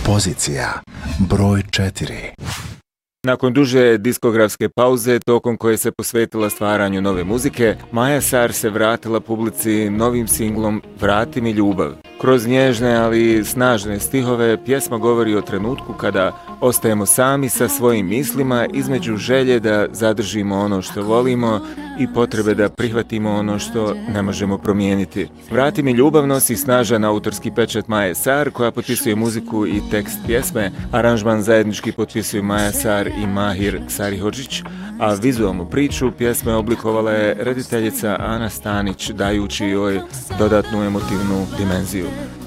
Pozicija broj 4. Nakon duže diskografske pauze, tokom koje se posvetila stvaranju nove muzike, Maja Sar se vratila publici novim singlom Vrati mi ljubav. Kroz nježne, ali snažne stihove, pjesma govori o trenutku kada ostajemo sami sa svojim mislima između želje da zadržimo ono što volimo i potrebe da prihvatimo ono što ne možemo promijeniti. Vrati mi ljubav nosi snažan autorski pečat Maje Sar, koja potpisuje muziku i tekst pjesme. Aranžman zajednički potpisuju Maja Sar i Mahir Sarihodžić, a vizualnu priču pjesme oblikovala je rediteljica Ana Stanić, dajući joj dodatnu emotivnu dimenziju.